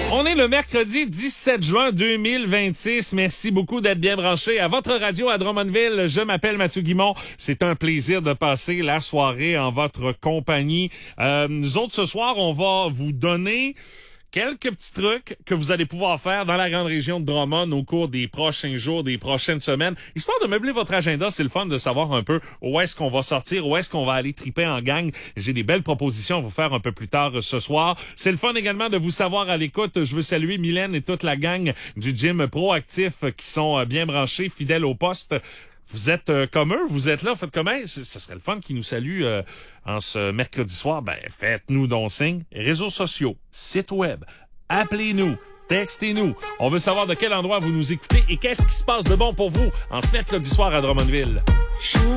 On est le mercredi 17 juin 2026. Merci beaucoup d'être bien branchés à votre radio à Drummondville. Je m'appelle Mathieu Guimond. C'est un plaisir de passer la soirée en votre compagnie. Nous autres, ce soir, on va vous donner quelques petits trucs que vous allez pouvoir faire dans la grande région de Drummond au cours des prochains jours, des prochaines semaines. Histoire de meubler votre agenda, c'est le fun de savoir un peu où est-ce qu'on va sortir, où est-ce qu'on va aller triper en gang. J'ai des belles propositions à vous faire un peu plus tard ce soir. C'est le fun également de vous savoir à l'écoute. Je veux saluer Mylène et toute la gang du gym Proactif qui sont bien branchés, fidèles au poste. Vous êtes comme eux, vous êtes là, faites comme eux. Ce serait le fun qui nous salue en ce mercredi soir. Ben, faites-nous donc signe. Réseaux sociaux, site web, appelez-nous, textez-nous. On veut savoir de quel endroit vous nous écoutez et qu'est-ce qui se passe de bon pour vous en ce mercredi soir à Drummondville.